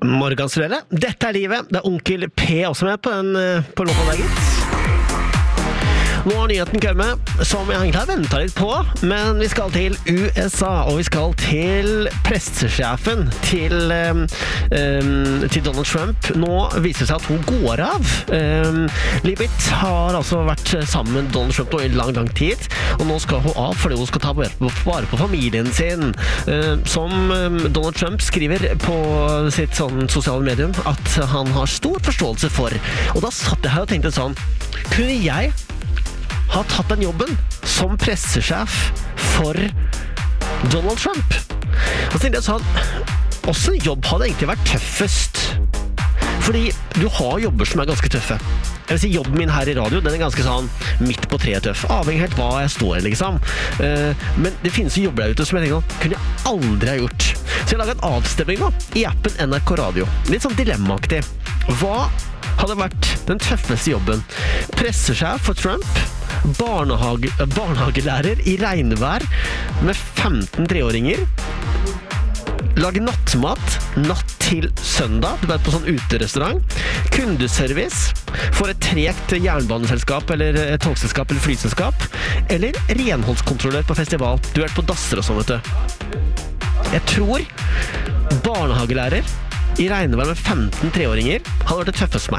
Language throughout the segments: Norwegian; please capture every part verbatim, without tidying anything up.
Morgansrøret. Dette er livet. Det er onkel P også med på den på låta der, gitt. Nå har nyheten kommet, som jeg egentlig har ventet litt på, men vi skal til U S A, og vi skal til pressesjefen til, um, um, til Donald Trump. Nå viser det seg at hun går av. Um, Libet har altså vært sammen med Donald Trump i lang, lang tid, og nå skal hun av fordi hun skal ta vare på, på familien sin. Uh, som um, Donald Trump skriver på sitt sånn sosiale medium, at han har stor forståelse for. Og da satt jeg her og tenkte sånn, kunne jeg har tatt den jobben som pressesjef for Donald Trump? Og så tenkte jeg sånn, også en jobb hadde egentlig vært tøffest. Fordi du har jobber som er ganske tøffe. Jeg vil si jobben min her i radio, den er ganske sånn midt på treet tøff. Avhengig helt hva jeg står i, liksom. Men det finnes jo jobber der ute som jeg tenker, kunne jeg aldri ha gjort. Så jeg laget en avstemning nå, i appen N R K Radio. Litt sånn dilemmaaktig. Hva hadde vært den tøffeste jobben? Pressesjef for Trump? Barnehage, barnehagelærer i regnvær med femten treåringer, lage nattmat natt til søndag, du vet på sånn uterestaurant, kundeservice for et tregt jernbaneselskap eller et togselskap eller flyselskap, eller renholdskontrollør på festival, du vet på dasser og sånn, vet du. Jeg tror barnehagelærer i regnvær med femten treåringer hadde vært det tøffeste for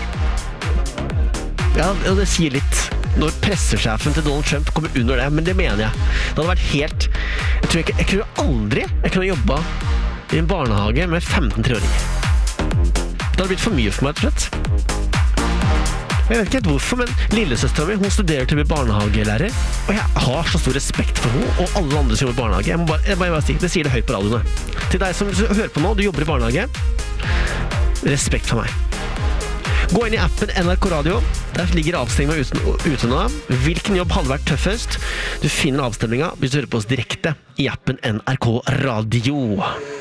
meg. Ja, det sier litt når pressesjefen til Donald Trump kommer under det, men det mener jeg. Det hadde vært helt... Jeg tror ikke, jeg kunne aldri jeg kunne jobba i en barnehage med femten treåringer. Det hadde blitt for mye for meg, rett og slett. Jeg vet ikke helt hvorfor, men lillesøsteren min, hun studerer til å bli barnehagelærer, og jeg har så stor respekt for henne, og alle andre som jobber i barnehage. Jeg må bare, jeg må bare si, det sier det høyt på radioene. Til deg som hører på nå, du jobber i barnehage, respekt for meg. Gå inn i appen N R K Radio. Der ligger avstemningen ute, ute nå. Hvilken jobb hadde vært tøffest? Du finner avstemningen hvis du hører på oss direkte i appen N R K Radio.